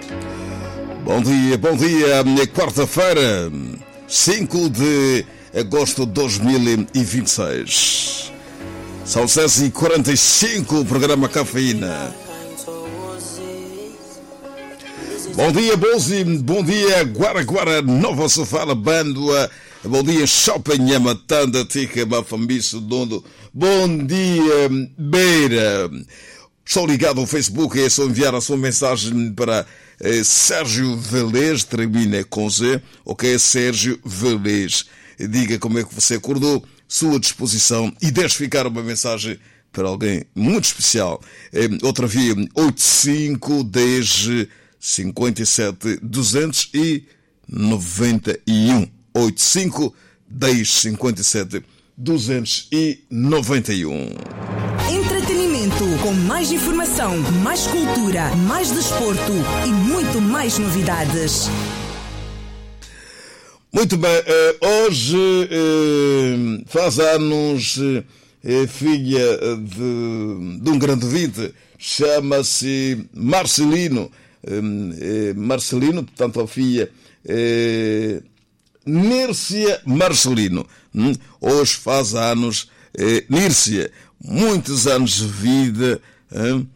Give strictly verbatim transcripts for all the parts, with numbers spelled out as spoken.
Bom dia, bom dia. Quarta-feira, cinco de agosto de dois mil e vinte e seis. São seis e quarenta e cinco, o programa Cafeína. Bom dia, Bozi. Bom dia, Guara Guara, Nova Sofala, Bandua. Bom dia, Shopping Yamatanda, Tica, Bafambiço, Dondo. Bom dia, Beira. Estou ligado ao Facebook e é só enviar a sua mensagem para eh, Sérgio Velez, termina com Z, ok? Sérgio Velez. Diga como é que você acordou, sua disposição e deixe ficar uma mensagem para alguém muito especial. Eh, outra via, oito cinco um zero cinquenta e sete duzentos e noventa e um. oito cinco um zero cinquenta e sete duzentos e noventa e um. Entretenimento com mais informação, mais cultura, mais desporto e muito mais novidades. Muito bem, hoje faz anos filha de, de um grande ouvinte, chama-se Marcelino. Marcelino, portanto a filha Nírcia Marcelino. Hoje faz anos Nírcia. Muitos anos de vida, hein?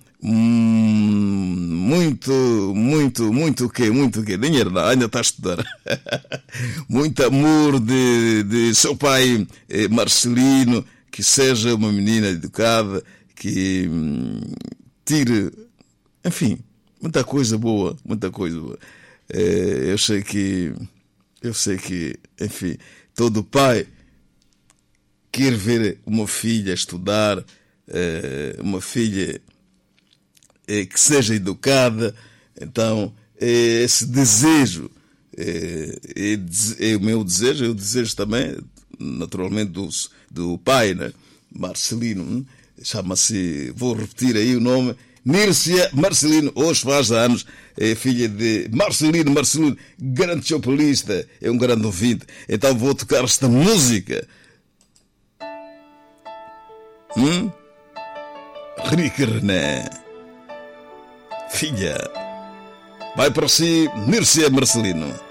muito, muito, muito o quê? Muito o quê? Dinheiro não, ainda está a estudar. Muito amor de, de seu pai Marcelino, que seja uma menina educada, que hum, tire, enfim, muita coisa boa, muita coisa boa. É, eu sei que, eu sei que, enfim, todo pai quer ver uma filha estudar, uma filha que seja educada. Então, esse desejo é o meu desejo, é o desejo também, naturalmente, do, do pai, né? Marcelino, chama-se, vou repetir aí o nome, Nírcia Marcelino, hoje faz anos, é filha de Marcelino Marcelino, grande chopelista, é um grande ouvinte. Então vou tocar esta música. Hum? Rica René, filha, vai para si, Nírcia Marcelino.